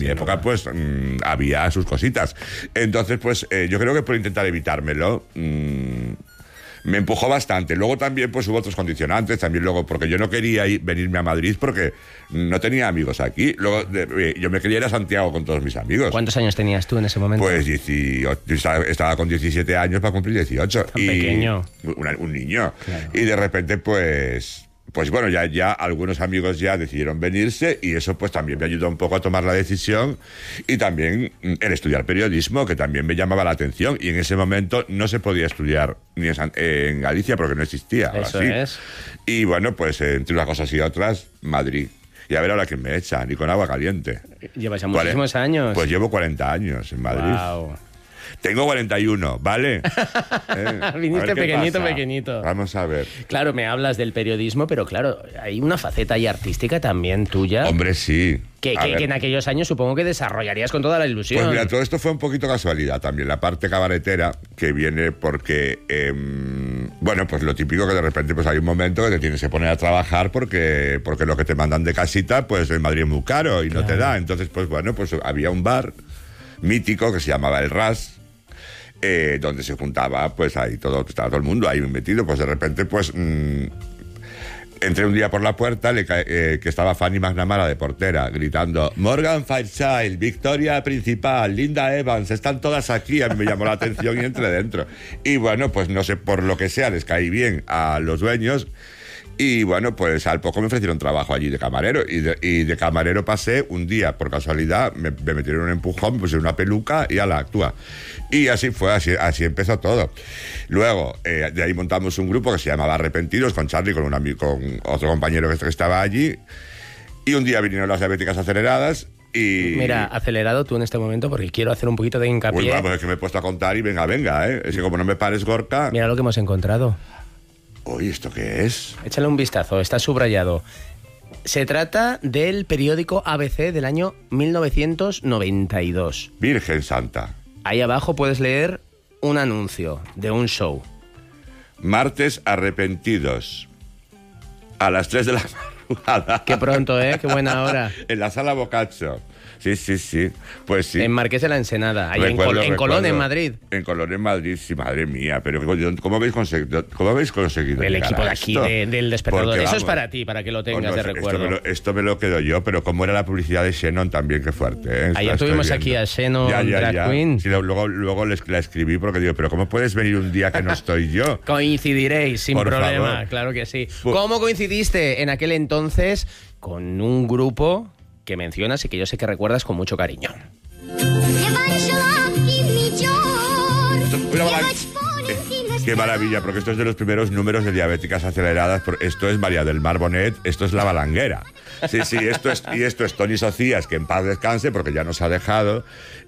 mi época, pues, había sus cositas. Entonces, pues, yo creo que por intentar evitármelo... me empujó bastante. Luego también pues hubo otros condicionantes, también luego porque yo no quería venirme a Madrid porque no tenía amigos aquí. Luego yo me quería ir a Santiago con todos mis amigos. ¿Cuántos años tenías tú en ese momento? Pues 18, estaba con 17 años para cumplir 18. Tan pequeño. Un niño. Claro. Y de repente pues bueno, ya algunos amigos ya decidieron venirse y eso pues también me ayudó un poco a tomar la decisión y también el estudiar periodismo, que también me llamaba la atención y en ese momento no se podía estudiar ni en Galicia porque no existía. Eso así. es. Y bueno, pues entre unas cosas y otras, Madrid. Y a ver ahora quién me echa, ni con agua caliente. Llevas ya muchísimos años. Pues llevo 40 años en Madrid. Wow. Tengo 41, ¿vale? Viniste pequeñito. Vamos a ver. Claro, me hablas del periodismo, pero claro, hay una faceta ahí artística también tuya. Hombre, sí. Que en aquellos años supongo que desarrollarías con toda la ilusión. Pues mira, todo esto fue un poquito casualidad también. La parte cabaretera que viene porque, bueno, pues lo típico que de repente pues hay un momento que te tienes que poner a trabajar porque lo que te mandan de casita, pues en Madrid es muy caro y no te da. Entonces, pues bueno, pues había un bar mítico que se llamaba El Ras, donde se juntaba, pues ahí estaba todo el mundo ahí metido, pues de repente, pues entré un día por la puerta, que estaba Fanny McNamara de portera, gritando, Morgan Fairchild, Victoria Principal, Linda Evans, están todas aquí. A mí me llamó la atención y entré dentro. Y bueno, pues no sé, por lo que sea, les caí bien a los dueños. Y bueno, pues al poco me ofrecieron trabajo allí de camarero. Y de camarero pasé un día, por casualidad, me metieron un empujón, me pusieron una peluca y ala, actúa. Y así fue, así empezó todo. Luego, de ahí montamos un grupo que se llamaba Arrepentidos, con Charlie, con otro compañero que estaba allí. Y un día vinieron las diabéticas aceleradas. Y... Mira, acelerado tú en este momento porque quiero hacer un poquito de hincapié. Uy, vamos, es que me he puesto a contar y venga, ¿eh? Es que como no me pares, Gorka... Mira lo que hemos encontrado. Uy, ¿esto qué es? Échale un vistazo, está subrayado. Se trata del periódico ABC del año 1992. Virgen Santa. Ahí abajo puedes leer un anuncio de un show. Martes Arrepentidos. A las 3 de la madrugada. Qué pronto, ¿eh? Qué buena hora. En la Sala Boccaccio. Sí. Pues sí. En Marqués de la Ensenada, ahí en Colón, en Madrid. En Colón, en Madrid, sí, madre mía. Pero ¿cómo habéis conseguido el equipo de aquí, del Despertador. Porque, eso es para ti, para que lo tengas de recuerdo. Esto me lo quedo yo, pero cómo era la publicidad de Shannon también, qué fuerte. Ayer tuvimos aquí a Shannon, Drag Queen. Sí, luego la escribí porque digo, pero ¿cómo puedes venir un día que no estoy yo? Coincidiréis, sin problema, favor. Claro que sí. ¿Cómo coincidiste en aquel entonces con un grupo que mencionas y que yo sé que recuerdas con mucho cariño? Qué maravilla, porque esto es de los primeros números de Diabéticas Aceleradas. Esto es María del Mar Bonet, esto es La Balanguera. Sí, esto es Toni Socias, que en paz descanse, porque ya nos ha dejado.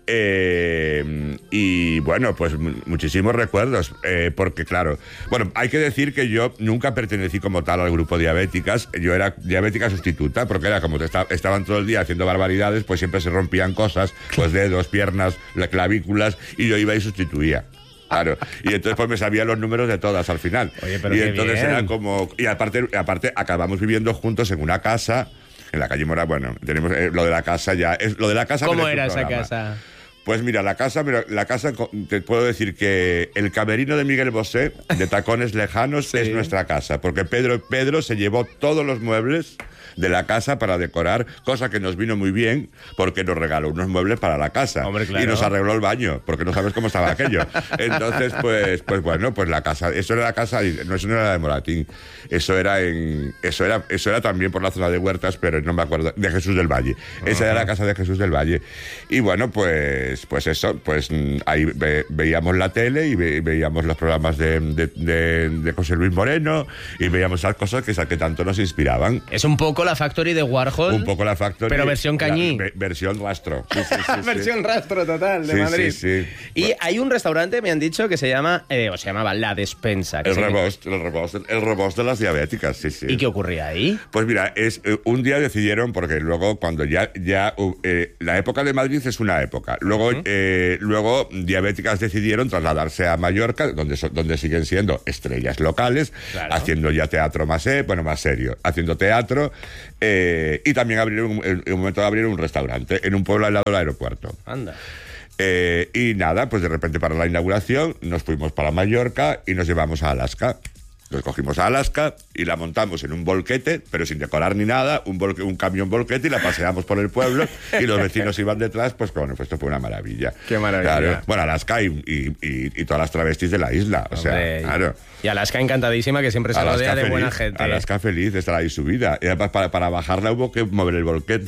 Y bueno, pues muchísimos recuerdos, porque claro, bueno, hay que decir que yo nunca pertenecí como tal al grupo Diabéticas. Yo era diabética sustituta, porque era como estaban todo el día haciendo barbaridades, pues siempre se rompían cosas, pues dedos, piernas, clavículas, y yo iba y sustituía. Claro, y entonces pues me sabía los números de todas al final. Oye, pero y qué entonces bien. era como... Y aparte acabamos viviendo juntos en una casa, en la calle Mora. Bueno, tenemos lo de la casa ya... Lo de la casa. ¿Cómo era esa casa? Pues mira, la casa, te puedo decir que el camerino de Miguel Bosé, de Tacones Lejanos, sí, es nuestra casa, porque Pedro se llevó todos los muebles de la casa para decorar, cosa que nos vino muy bien, porque nos regaló unos muebles para la casa. Hombre, claro. Y nos arregló el baño, porque no sabes cómo estaba aquello. Entonces, pues bueno, pues la casa, eso era la casa, no, eso no era la de Moratín, eso era también por la zona de Huertas, pero no me acuerdo, de Jesús del Valle. Esa era la casa de Jesús del Valle. Y bueno, pues eso, pues ahí veíamos la tele y veíamos los programas de José Luis Moreno y veíamos esas cosas que tanto nos inspiraban. Es un poco la Factory de Warhol. Un poco la Factory. Pero versión cañí. Versión rastro. Sí, versión rastro total de Madrid. Sí. Y hay un restaurante, me han dicho, que se llamaba La Despensa. El rebost de las diabéticas, sí. ¿Y qué ocurría ahí? Pues mira, un día decidieron, porque luego cuando ya la época de Madrid es una época, luego luego Diabéticas decidieron trasladarse a Mallorca, donde siguen siendo estrellas locales, haciendo ya teatro más serio, haciendo teatro, y también en un momento de abrir un restaurante en un pueblo al lado del aeropuerto. Anda. Y nada, pues de repente para la inauguración nos fuimos para Mallorca y nos llevamos a Alaska. Nos cogimos a Alaska y la montamos en un volquete, pero sin decorar ni nada, un camión volquete, y la paseamos por el pueblo y los vecinos iban detrás, pues bueno, pues esto fue una maravilla. Qué maravilla. Claro. Bueno, Alaska y todas las travestis de la isla, o sea, claro. Y Alaska encantadísima, que siempre se rodea de buena gente. Alaska feliz de estar ahí subida. Y además para bajarla hubo que mover el volquete.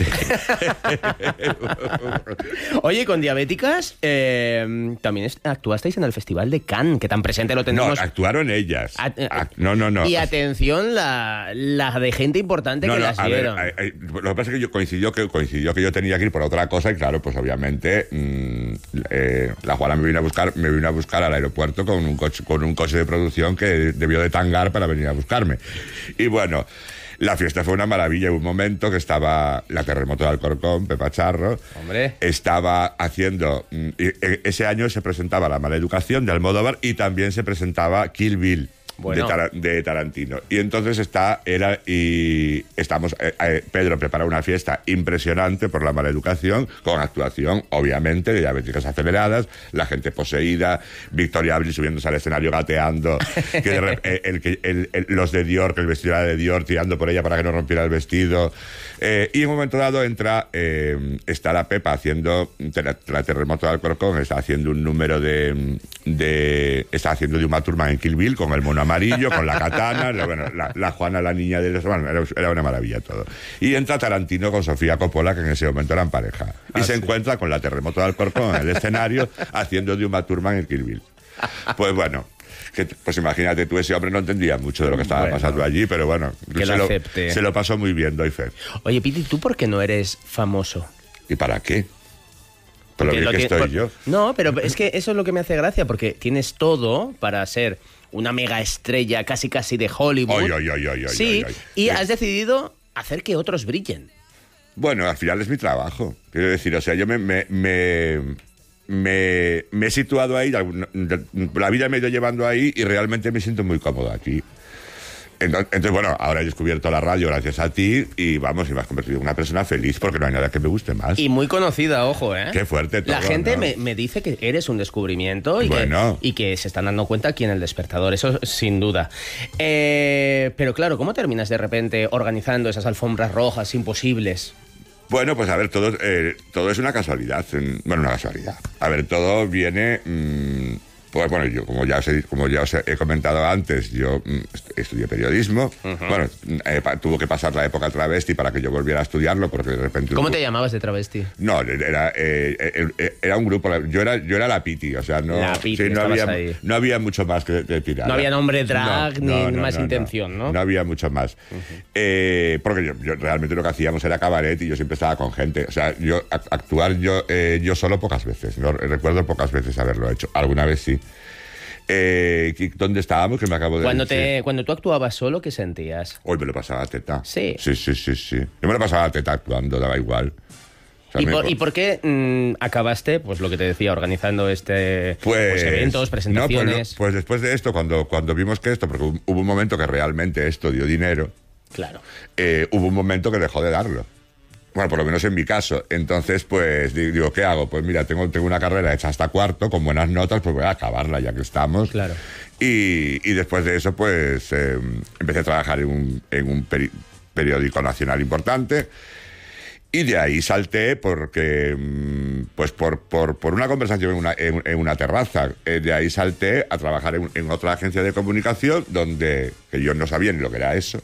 Oye, con Diabéticas también actuasteis en el Festival de Cannes, que tan presente lo tenemos. No, actuaron ellas. No. Y atención, la de gente importante que las vieron. Lo que pasa es que coincidió que yo tenía que ir por otra cosa, y claro, pues obviamente la Juana me vino a buscar al aeropuerto con un coche de producción que debió de tangar para venir a buscarme. Y bueno, la fiesta fue una maravilla. Hubo un momento que estaba la Terremoto de Alcorcón, Pepa Charro. Hombre. Estaba haciendo... ese año se presentaba La Mala Educación de Almodóvar y también se presentaba Kill Bill. Bueno. De Tarantino. Y entonces Pedro prepara una fiesta impresionante por La Mala Educación, con actuación, obviamente, de Diabéticas Aceleradas, la gente poseída, Victoria Abril subiéndose al escenario gateando, los de Dior, que el vestido era de Dior, tirando por ella para que no rompiera el vestido. Y en un momento dado está la Pepa haciendo la Terremoto de Alcorcón, está haciendo un número está haciendo de Uma Thurman en Kill Bill con el mono amarillo, con la katana, la Juana, la niña de los... Bueno, era una maravilla todo. Y entra Tarantino con Sofía Coppola, que en ese momento eran pareja. Y se encuentra con la Terremoto de Alcorcón en el escenario, haciendo de Uma Thurman en Kill Bill. Pues bueno... Pues imagínate tú, ese hombre no entendía mucho de lo que estaba pasando allí, pero bueno, se lo pasó muy bien, doy fe. Oye, Piti, ¿tú por qué no eres famoso? ¿Y para qué? Por lo bien que estoy yo. No, pero es que eso es lo que me hace gracia, porque tienes todo para ser una mega estrella casi de Hollywood. Sí, y has decidido hacer que otros brillen. Bueno, al final es mi trabajo. Quiero decir, o sea, yo me he situado ahí, la vida me ha ido llevando ahí y realmente me siento muy cómodo aquí. Entonces, bueno, ahora he descubierto la radio gracias a ti y me has convertido en una persona feliz, porque no hay nada que me guste más. Y muy conocida, ojo, ¿eh? Qué fuerte todo, la gente, ¿no? me dice que eres un descubrimiento y que se están dando cuenta aquí en El Despertador, eso sin duda. Pero claro, ¿cómo terminas de repente organizando esas alfombras rojas imposibles? Bueno, pues a ver, todo es una casualidad. Bueno, una casualidad. A ver, todo viene... pues bueno, yo, como ya os he comentado antes, yo estudié periodismo. Bueno, tuvo que pasar la época travesti para que yo volviera a estudiarlo, porque de repente... ¿Cómo te llamabas de travesti? No, era un grupo... Yo era la Piti, o sea, no... La Piti, sí, no había mucho más que tirar. No había nombre drag ni más intención, ¿no? No había mucho más. Porque yo realmente lo que hacíamos era cabaret y yo siempre estaba con gente. O sea, actuar yo solo pocas veces. No recuerdo pocas veces haberlo hecho. Alguna vez sí. ¿Dónde estábamos? Que me acabo de... Cuando tú actuabas solo, ¿qué sentías? Hoy me lo pasaba a teta. Sí. Sí. Yo me lo pasaba a teta actuando, daba igual. O sea, ¿Y por qué acabaste, pues lo que te decía, organizando pues eventos, presentaciones? Pues después de esto, cuando vimos que esto, porque hubo un momento que realmente esto dio dinero. Claro. Hubo un momento que dejó de darlo. Bueno, por lo menos en mi caso. Entonces, pues, digo, ¿qué hago? Pues mira, tengo una carrera hecha hasta cuarto, con buenas notas, pues voy a acabarla ya que estamos. Claro. Y después de eso, pues, empecé a trabajar en un periódico nacional importante. Y de ahí salté porque, pues, por una conversación en una terraza. De ahí salté a trabajar en otra agencia de comunicación, que yo no sabía ni lo que era eso.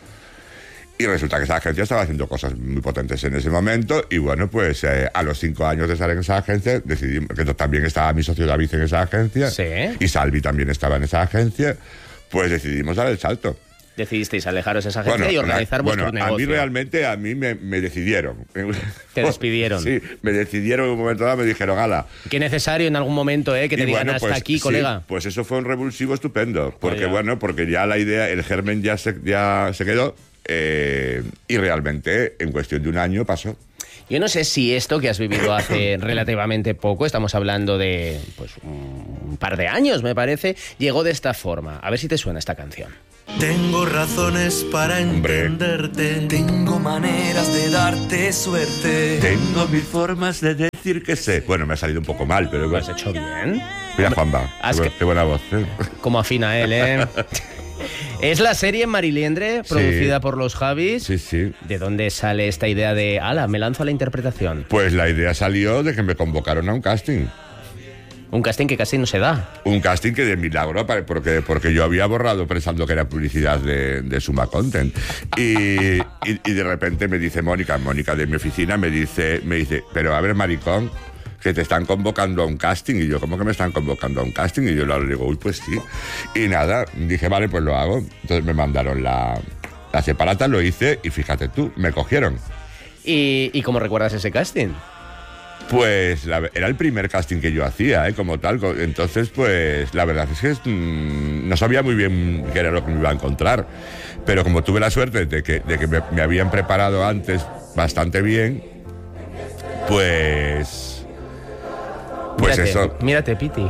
Y resulta que esa agencia estaba haciendo cosas muy potentes en ese momento. Y bueno, pues a los 5 años de estar en esa agencia, decidimos que también estaba mi socio David en esa agencia. Sí. Y Salvi también estaba en esa agencia. Pues decidimos dar el salto. Decidisteis alejaros de esa agencia y organizar vuestro negocio. A mí me decidieron. Te despidieron. Sí, me decidieron en un momento dado, me dijeron, ala. Qué necesario en algún momento, que te digan hasta aquí, sí, colega. Pues eso fue un revulsivo estupendo. Porque porque ya la idea, el germen ya se quedó. Y realmente en cuestión de un año pasó. Yo no sé si esto que has vivido hace relativamente poco, estamos hablando de pues, un par de años, me parece, llegó de esta forma. A ver si te suena esta canción. Tengo razones para entenderte. Tengo maneras de darte suerte. Tengo mil formas de decir que sé. Bueno, me ha salido un poco mal, pero... ¿Lo has hecho bien? Mira, Juanba, qué buena voz. Como afina él, ¿eh? Es la serie Mariliendre, producida por los Javis. Sí, sí. ¿De dónde sale esta idea de, ala, me lanzo a la interpretación? Pues la idea salió de que me convocaron a un casting. Un casting que casi no se da. Un casting que de milagro, porque yo había borrado pensando que era publicidad de Suma Content. Y de repente me dice Mónica de mi oficina, me dice, pero a ver, maricón, que te están convocando a un casting. Y yo, ¿cómo que me están convocando a un casting? Y yo le digo, uy, pues sí. Y nada, dije, vale, pues lo hago. Entonces me mandaron la separata, lo hice y fíjate tú, me cogieron. ¿Y cómo recuerdas ese casting? Pues era el primer casting que yo hacía, como tal. Entonces, pues la verdad es que no sabía muy bien qué era lo que me iba a encontrar. Pero como tuve la suerte de que me habían preparado antes bastante bien, pues mírate, eso. Mírate, Piti.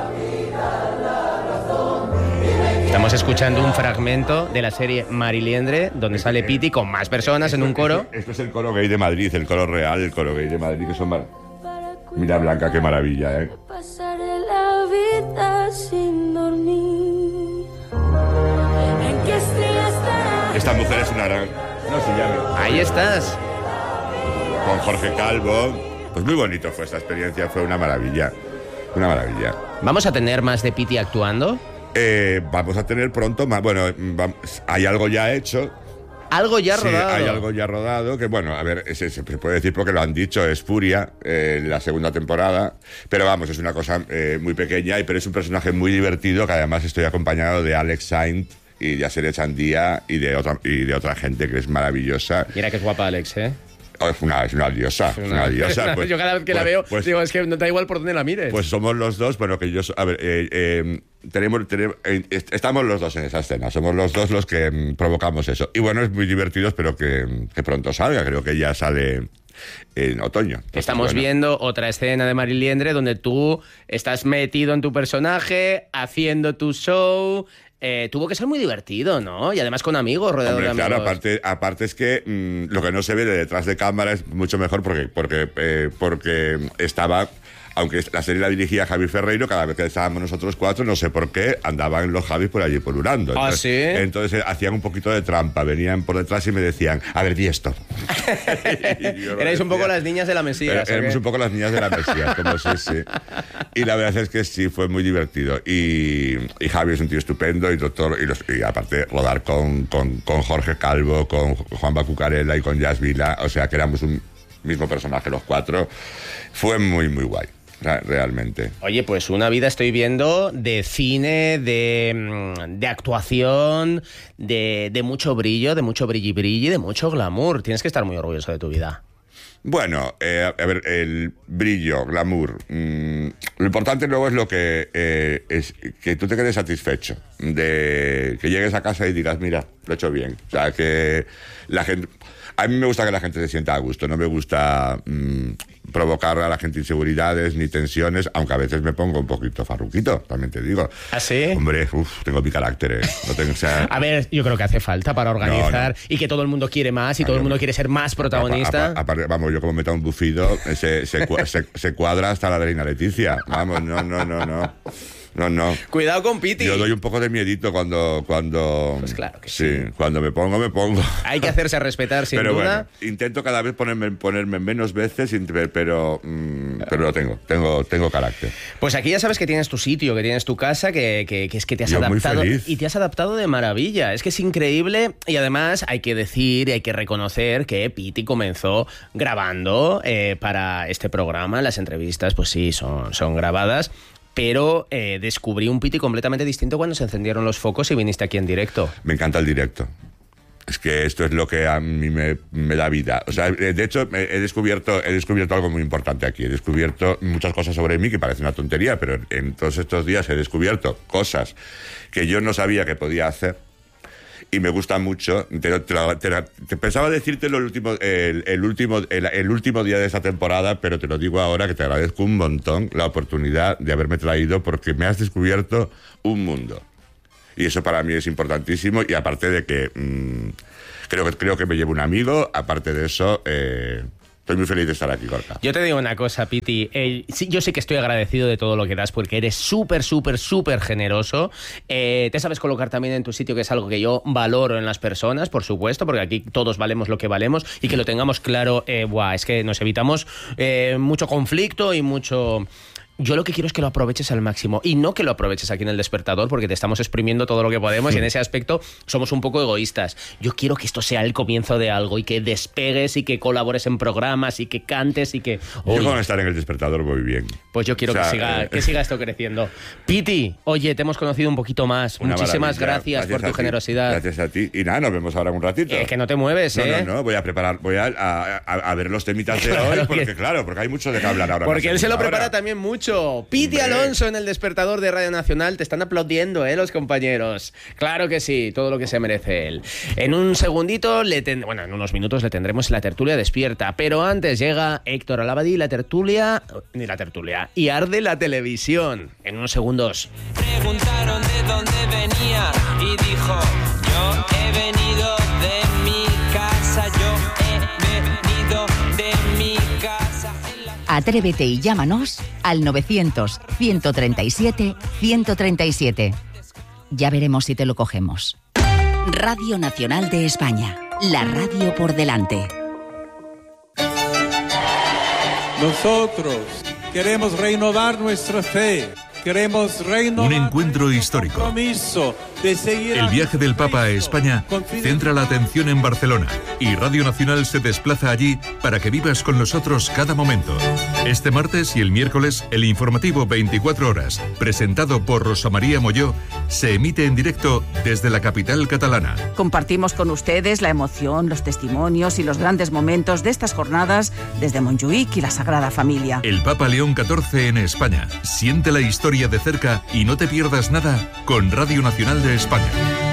Estamos escuchando un fragmento de la serie Mariliendre, donde sale Piti con más personas en un coro. Esto es el coro gay de Madrid, el coro real, el coro gay de Madrid, que son... Mira, Blanca, qué maravilla, ¿eh? Pasaré la vida sin dormir. ¿En qué estrella estará? Esta mujer es una gran... No, sí, ya Ahí estás. Con Jorge Calvo. Pues muy bonito fue esta experiencia, fue una maravilla. Una maravilla. ¿Vamos a tener más de Piti actuando? Vamos a tener pronto más. Bueno, hay algo ya hecho. Algo ya rodado. Sí, hay algo ya rodado que, bueno, a ver, se puede decir porque lo han dicho, es Furia, la segunda temporada, pero vamos, es una cosa muy pequeña, pero es un personaje muy divertido, que además estoy acompañado de Alex Saint y de Aseria Chandía y de otra gente que es maravillosa. Mira que es guapa Alex, ¿eh? Es una diosa, una diosa. Pues, yo cada vez que la veo, digo, es que no te da igual por dónde la mires. Pues somos los dos, bueno, que yo... A ver, estamos los dos en esa escena, somos los dos los que provocamos eso. Y bueno, es muy divertido, espero que pronto salga, creo que ya sale en otoño. Entonces, estamos viendo otra escena de Mariliendre donde tú estás metido en tu personaje, haciendo tu show... tuvo que ser muy divertido, ¿no? Y además con amigos, rodeado de amigos. Claro, aparte es que lo que no se ve de detrás de cámara es mucho mejor porque estaba... Aunque la serie la dirigía Javi Ferreiro, cada vez que estábamos nosotros cuatro, no sé por qué, andaban los Javis por allí pululando. ¿Ah, sí? Entonces hacían un poquito de trampa, venían por detrás y me decían, a ver, di esto. Erais un poco las niñas de la Mesías. Éramos un poco las niñas de la Mesías, como sí. Y la verdad es que sí, fue muy divertido. Y Javi es un tío estupendo y aparte rodar con Jorge Calvo, con Juanba Cucarella y con Jazz Vila, o sea que éramos un mismo personaje los cuatro, fue muy, muy guay. Realmente. Oye, pues una vida estoy viendo de cine, de actuación, de mucho brillo, de mucho brilli, de mucho glamour. Tienes que estar muy orgulloso de tu vida. Bueno, a ver, el brillo, glamour. Lo importante luego es es que tú te quedes satisfecho, de que llegues a casa y digas, mira, lo he hecho bien. O sea, que la gente... A mí me gusta que la gente se sienta a gusto, no me gusta provocar a la gente inseguridades ni tensiones, aunque a veces me pongo un poquito farruquito, también te digo. ¿Ah, sí? Hombre, tengo mi carácter, No tengo, o sea... A ver, yo creo que hace falta para organizar y que todo el mundo quiere más y todo el mundo quiere ser más protagonista. Aparte, vamos, yo como meta un bufido, se cuadra hasta la Reina Leticia. Vamos, no. No. Cuidado con Piti. Yo doy un poco de miedito cuando pues claro que sí. Cuando me pongo. Hay que hacerse respetar, sin pero duda. Bueno, intento cada vez ponerme menos veces, pero lo tengo carácter. Pues aquí ya sabes que tienes tu sitio, que tienes tu casa, que es que te has adaptado. Y te has adaptado de maravilla. Es que es increíble. Y además hay que decir y hay que reconocer que Piti comenzó grabando para este programa. Las entrevistas, pues sí, son grabadas. Pero descubrí un Piti completamente distinto cuando se encendieron los focos y viniste aquí en directo. Me encanta el directo. Es que esto es lo que a mí me da vida. O sea, de hecho, he descubierto algo muy importante aquí. He descubierto muchas cosas sobre mí que parece una tontería, pero en todos estos días he descubierto cosas que yo no sabía que podía hacer y me gusta mucho. Te pensaba decirte el último día de esa temporada, pero te lo digo ahora, que te agradezco un montón la oportunidad de haberme traído, porque me has descubierto un mundo. Y eso para mí es importantísimo, y aparte de que creo que me llevo un amigo, aparte de eso... Estoy muy feliz de estar aquí, Gorka. Yo te digo una cosa, Piti. Yo sí que estoy agradecido de todo lo que das, porque eres súper, súper, súper generoso. Te sabes colocar también en tu sitio, que es algo que yo valoro en las personas, por supuesto, porque aquí todos valemos lo que valemos, y que lo tengamos claro, es que nos evitamos mucho conflicto y mucho... Yo lo que quiero es que lo aproveches al máximo, y no que lo aproveches aquí en El Despertador, porque te estamos exprimiendo todo lo que podemos, y en ese aspecto somos un poco egoístas. Yo quiero que esto sea el comienzo de algo, y que despegues, y que colabores en programas, y que cantes, y que... Yo con estar en El Despertador voy bien. Pues yo quiero que siga esto creciendo. Piti, oye, te hemos conocido un poquito más. Muchísimas gracias por tu generosidad. Gracias a ti. Y nada, nos vemos ahora un ratito. Que no te mueves, No, voy a preparar, voy a ver los temitas de hoy, porque hay mucho de qué hablar ahora. Porque él se lo prepara también mucho. Piti Alonso en El Despertador de Radio Nacional. Te están aplaudiendo, los compañeros. Claro que sí, todo lo que se merece él. En un segundito, en unos minutos le tendremos la tertulia despierta. Pero antes llega Héctor Alabadí, y arde la televisión. En unos segundos. Preguntaron de dónde venía y dijo: yo he venido de mi casa, yo he venido de mi casa. Atrévete y llámanos al 900-137-137. Ya veremos si te lo cogemos. Radio Nacional de España. La radio por delante. Nosotros queremos renovar nuestra fe. Queremos renovar un encuentro histórico. El viaje del Papa a España centra la atención en Barcelona, y Radio Nacional se desplaza allí para que vivas con nosotros cada momento. Este martes y el miércoles, el informativo 24 horas, presentado por Rosa María Molló, se emite en directo desde la capital catalana. Compartimos con ustedes la emoción, los testimonios y los grandes momentos de estas jornadas desde Montjuïc y la Sagrada Familia. El Papa León XIV en España. Siente la historia de cerca y no te pierdas nada con Radio Nacional de España.